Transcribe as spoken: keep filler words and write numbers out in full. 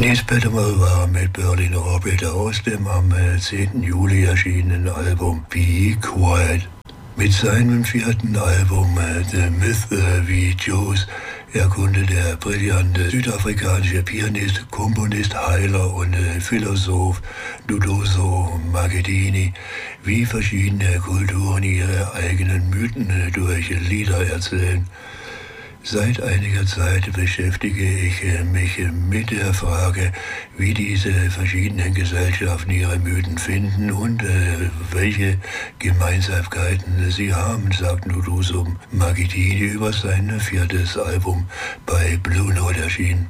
Nils Petermann war mit Berlin Orbit aus dem am zehnten Juli erschienenen Album Be Quiet. Mit seinem vierten Album The Myth Videos erkundet der brillante südafrikanische Pianist, Komponist, Heiler und Philosoph Duduzo Makedini, wie verschiedene Kulturen ihre eigenen Mythen durch Lieder erzählen. Seit einiger Zeit beschäftige ich mich mit der Frage, wie diese verschiedenen Gesellschaften ihre Mythen finden und äh, welche Gemeinsamkeiten sie haben, sagt Duduzo Makedini über sein viertes Album bei Blue Note erschienen.